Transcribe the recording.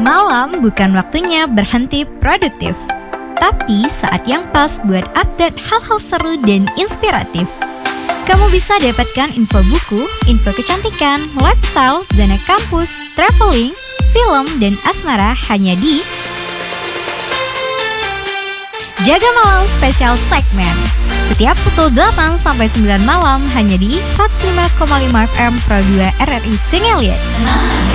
Malam bukan waktunya berhenti produktif, tapi saat yang pas buat update hal-hal seru dan inspiratif. Kamu bisa dapatkan info buku, info kecantikan, lifestyle, zona kampus, traveling, film, dan asmara hanya di Jaga Malam Special Segment. Setiap pukul 8 sampai 9 malam hanya di 105,5 FM Pro 2 RRI Singeliat.